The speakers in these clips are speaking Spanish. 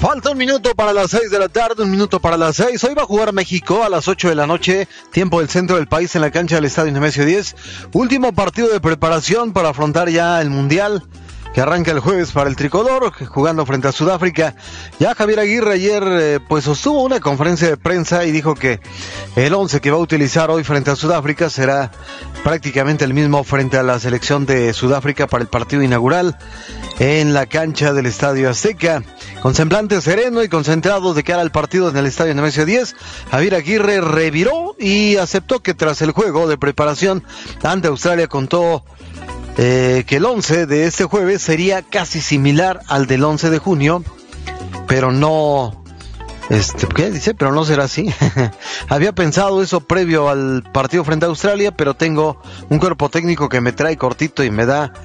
Falta un minuto para las 6 de la tarde, un minuto para las 6. Hoy va a jugar México a las 8 de la noche, tiempo del centro del país, en la cancha del Estadio Nemesio 10. Último partido de preparación para afrontar ya el Mundial, que arranca el jueves para el tricolor, jugando frente a Sudáfrica. Ya Javier Aguirre ayer pues sostuvo una conferencia de prensa y dijo que el 11 que va a utilizar hoy frente a Sudáfrica será prácticamente el mismo frente a la selección de Sudáfrica para el partido inaugural en la cancha del Estadio Azteca. Con semblante sereno y concentrado de cara al partido en el Estadio Nemesio 10, Javier Aguirre reviró y aceptó que tras el juego de preparación ante Australia contó que el 11 de este jueves sería casi similar al del 11 de junio, pero no, ¿qué dice? Pero no será así. Había pensado eso previo al partido frente a Australia, pero tengo un cuerpo técnico que me trae cortito y me da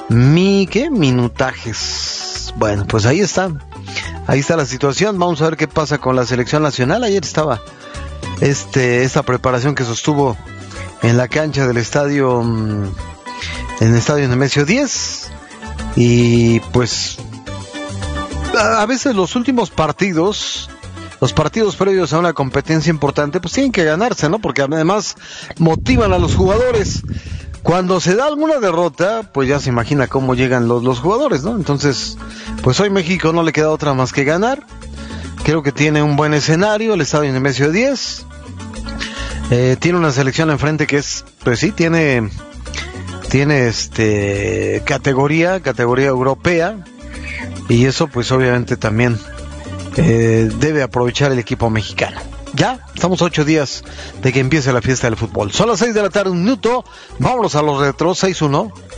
minutajes. Bueno, pues ahí está la situación. Vamos a ver qué pasa con la selección nacional. Ayer estaba esta preparación que sostuvo en la cancha del estadio, en el Estadio Nemesio 10, y pues a veces los últimos partidos, los partidos previos a una competencia importante, pues tienen que ganarse, ¿no? Porque además motivan a los jugadores. Cuando se da alguna derrota, pues ya se imagina cómo llegan los jugadores, ¿no? Entonces, pues hoy México no le queda otra más que ganar. Creo que tiene un buen escenario el Estadio Nemesio 10. Tiene una selección enfrente que es, pues sí, tiene categoría europea, y eso pues obviamente también debe aprovechar el equipo mexicano. Ya estamos a 8 días de que empiece la fiesta del fútbol. Son las 6 de la tarde, un minuto. Vámonos a los retros. 6-1.